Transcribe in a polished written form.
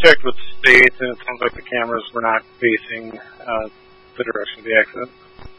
checked with the state, and it sounds like the cameras were not facing the direction of the accident.